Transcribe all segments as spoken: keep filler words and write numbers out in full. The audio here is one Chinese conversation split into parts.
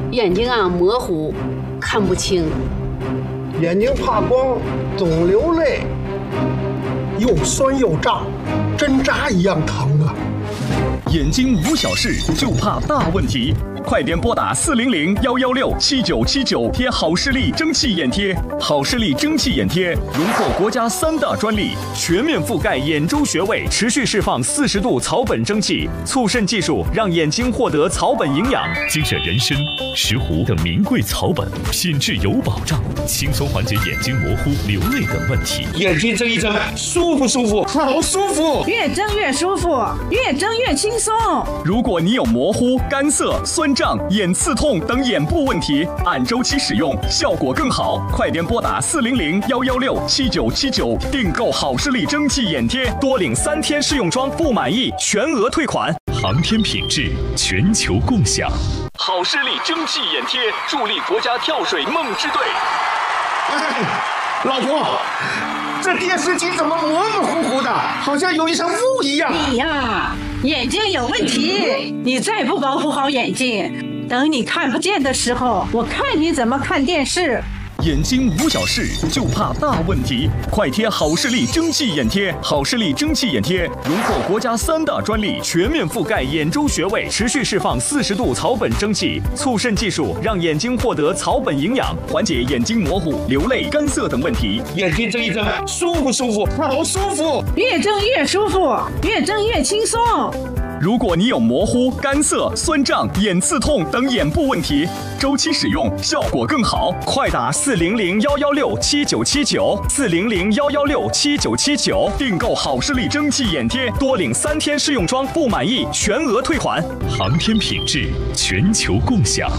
眼睛啊模糊，看不清， 眼睛怕光，总流泪，又酸又胀，针扎一样疼啊！ 眼睛无小事，就怕大问题。快点拨打四零零幺幺六七九七九贴好视力蒸汽眼贴。好视力蒸汽眼贴荣获国家三大专利，全面覆盖眼周穴位，持续释放四十度草本蒸汽，促渗技术让眼睛获得草本营养。 精选人参、石斛等名贵草本，品质有保障，轻松缓解眼睛模糊、流泪等问题。 眼睛睁一睁，舒不舒服？好舒服， 越睁越舒服，越睁越轻松。 如果你有模糊、干涩、酸胀、眼刺痛等眼部问题，按周期使用效果更好。快点拨打四零零幺幺六七九七九订购好视力蒸汽眼贴，多领三天试用装，不满意全额退款。 航天品质，全球共享。 好视力蒸汽眼贴助力国家跳水梦之队。 哎，老婆，这电视机怎么模模糊糊的，好像有一层雾一样？ 你呀，眼睛有问题，你再不保护好眼睛，等你看不见的时候，我看你怎么看电视。 眼睛无小事，就怕大问题。快贴好视力蒸汽眼贴。好视力蒸汽眼贴荣获国家三大专利，全面覆盖眼周穴位，持续释放四十度草本蒸汽，促渗技术让眼睛获得草本营养，缓解眼睛模糊、流泪、干涩等问题。 眼睛睁一睁，舒不舒服？好舒服， 越睁越舒服，越睁越轻松。 如果你有模糊、干涩、酸胀、眼刺痛等眼部问题，周期使用效果更好。快打四零零幺幺六七九七九四零零幺幺六七九七九订购好视力蒸汽眼贴，多领三天试用装，不满意全额退款。 航天品质，全球共享。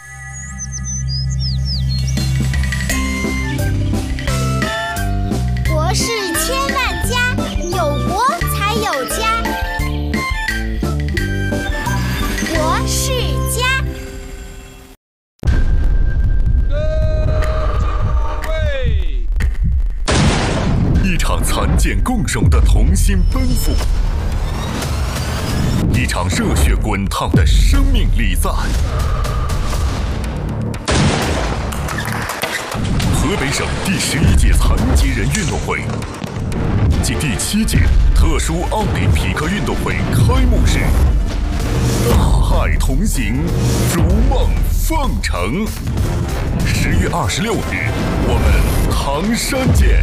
国事千万家，有国才有家。国事家。 一场残剑共荣的同心奔赴，一场热血滚烫的生命礼赞。河北省第十一届残疾人运动会暨第七届特殊奥林匹克运动会开幕式，大海同行，如梦奉承。十月二十六日，我们唐山见。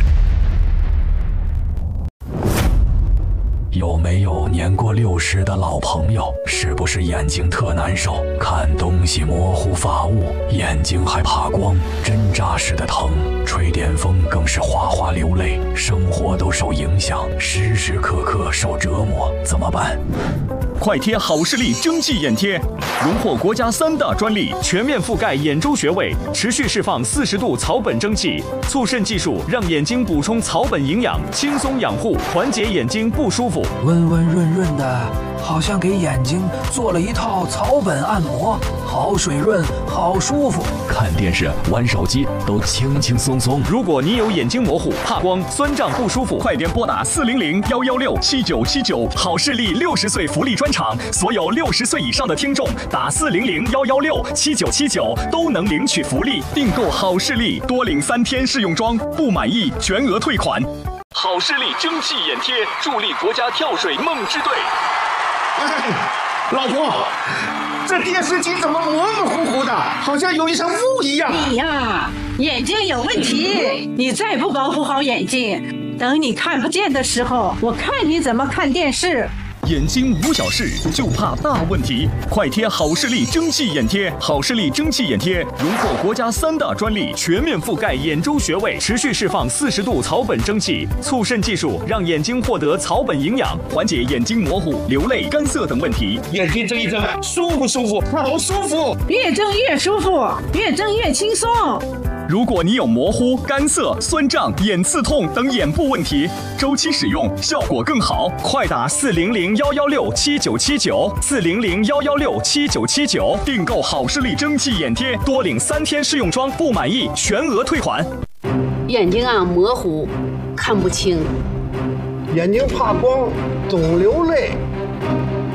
有没有年过六十的老朋友？是不是眼睛特难受，看东西模糊发雾，眼睛还怕光，针扎似的疼，吹电风更是哗哗流泪，生活都受影响，时时刻刻受折磨，怎么办？ 快贴好视力蒸汽眼贴荣获国家三大专利，全面覆盖眼周穴位，持续释放四十度草本蒸汽，促渗技术让眼睛补充草本营养，轻松养护，缓解眼睛不舒服。 温温润润的，好像给眼睛做了一套草本按摩，好水润，好舒服。 看电视、玩手机都轻轻松松。 如果你有眼睛模糊、怕光、酸胀不舒服，快点拨打四零零幺幺六七九七九好视力六十岁福利专场，所有六十岁以上的听众打四零零幺幺六七九七九都能领取福利。订购好视力，多领三天试用装，不满意全额退款。好视力蒸汽眼贴助力国家跳水梦之队。 哎，老婆，这电视机怎么模模糊糊的，好像有一层雾一样？ 你呀，眼睛有问题，你再不保护好眼睛，等你看不见的时候，我看你怎么看电视。 眼睛无小事，就怕大问题。快贴好视力蒸汽眼贴。好视力蒸汽眼贴荣获国家三大专利，全面覆盖眼周穴位，持续释放四十度草本蒸汽，促渗技术让眼睛获得草本营养，缓解眼睛模糊、流泪、干涩等问题。 眼睛睁一睁，舒不舒服？好舒服， 越睁越舒服，越睁越轻松。 如果你有模糊、干涩、酸胀、眼刺痛等眼部问题，周期使用效果更好。快打四零零幺幺六七九七九四零零幺幺六七九七九订购好视力蒸汽眼贴，多领三天试用装，不满意全额退款。 眼睛啊模糊，看不清， 眼睛怕光，总流泪，